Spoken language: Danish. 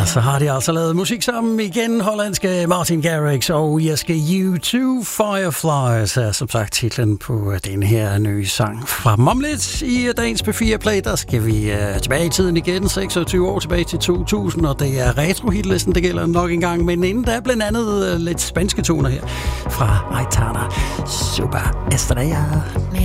Ja, så har de altså lavet musik sammen igen, hollandske Martin Garrix og irske U2 Fireflies er som sagt titlen på den her nye sang fra dem. Om lidt i dagens P4 Play, der skal vi tilbage i tiden igen, 26 år tilbage til 2000, og det er retro-hitlisten, det gælder nok en gang, men inden der er blandt andet lidt spanske toner her fra Aitana. Super Estrella.